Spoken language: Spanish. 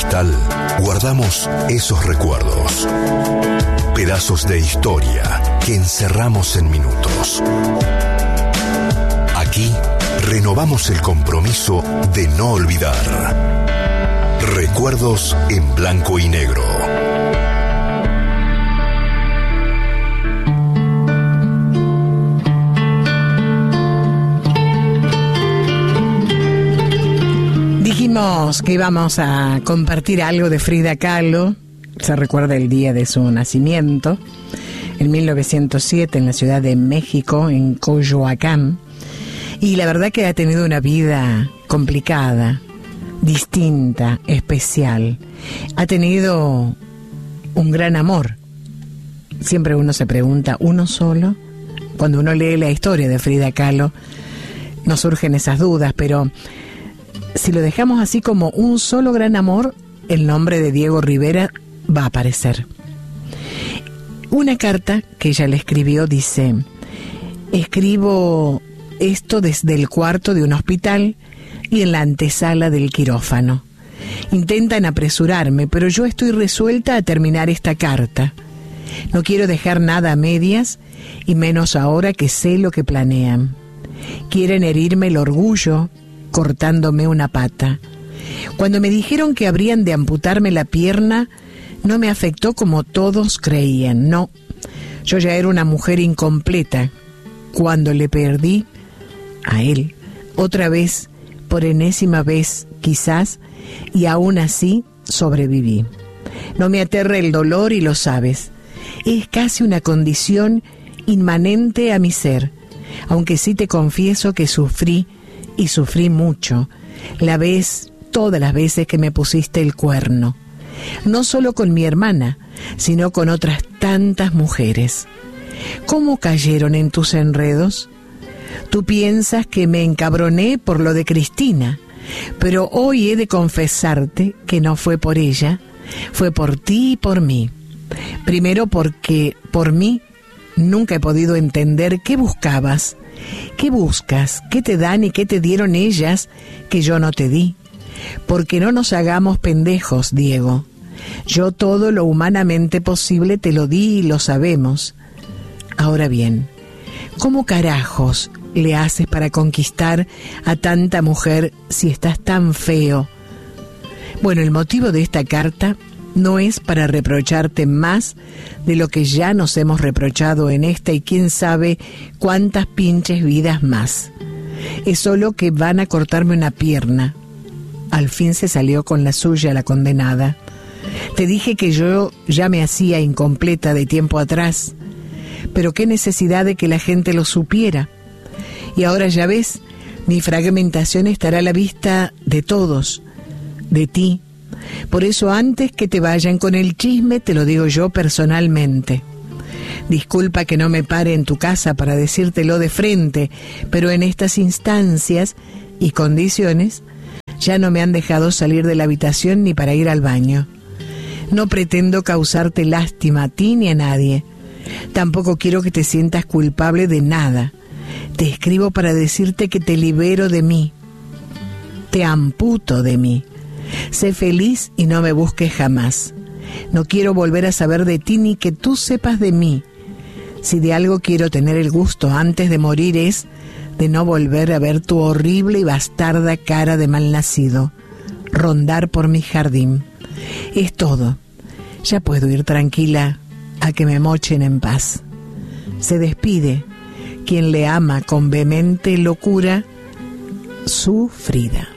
cristal guardamos esos recuerdos. Pedazos de historia que encerramos en minutos. Aquí renovamos el compromiso de no olvidar. Recuerdos en blanco y negro. Dijimos que íbamos a compartir algo de Frida Kahlo. Se recuerda el día de su nacimiento, en 1907, en la Ciudad de México, en Coyoacán. Y la verdad que ha tenido una vida complicada, distinta, especial. Ha tenido un gran amor. Siempre uno se pregunta, ¿uno solo? Cuando uno lee la historia de Frida Kahlo, nos surgen esas dudas, pero si lo dejamos así como un solo gran amor, el nombre de Diego Rivera va a aparecer. Una carta que ella le escribió dice: escribo esto desde el cuarto de un hospital y en la antesala del quirófano. Intentan apresurarme, pero yo estoy resuelta a terminar esta carta. No quiero dejar nada a medias, y menos ahora que sé lo que planean. Quieren herirme el orgullo cortándome una pata. Cuando me dijeron que habrían de amputarme la pierna, no me afectó como todos creían, no. Yo ya era una mujer incompleta cuando le perdí a él, otra vez, por enésima vez quizás, y aún así sobreviví. No me aterra el dolor y lo sabes. Es casi una condición inmanente a mi ser, aunque sí te confieso que sufrí, y sufrí mucho, todas las veces que me pusiste el cuerno. No solo con mi hermana, sino con otras tantas mujeres. ¿Cómo cayeron en tus enredos? Tú piensas que me encabroné por lo de Cristina, pero hoy he de confesarte que no fue por ella, fue por ti y por mí. Primero porque por mí nunca he podido entender qué buscabas, qué buscas, qué te dan y qué te dieron ellas que yo no te di. Porque no nos hagamos pendejos, Diego. Yo todo lo humanamente posible te lo di y lo sabemos. Ahora bien, ¿cómo carajos le haces para conquistar a tanta mujer si estás tan feo? Bueno, el motivo de esta carta no es para reprocharte más de lo que ya nos hemos reprochado en esta y quién sabe cuántas pinches vidas más. Es solo que van a cortarme una pierna. Al fin se salió con la suya la condenada. Te dije que yo ya me hacía incompleta de tiempo atrás, pero qué necesidad de que la gente lo supiera. Y ahora ya ves, mi fragmentación estará a la vista de todos, de ti. Por eso antes que te vayan con el chisme te lo digo yo personalmente. Disculpa que no me pare en tu casa para decírtelo de frente, pero en estas instancias y condiciones ya no me han dejado salir de la habitación ni para ir al baño. No pretendo causarte lástima a ti ni a nadie. Tampoco quiero que te sientas culpable de nada. Te escribo para decirte que te libero de mí. Te amputo de mí. Sé feliz y no me busques jamás. No quiero volver a saber de ti ni que tú sepas de mí. Si de algo quiero tener el gusto antes de morir es de no volver a ver tu horrible y bastarda cara de malnacido rondar por mi jardín. Es todo. Ya puedo ir tranquila a que me mochen en paz. Se despide quien le ama con vehemente locura, su Frida.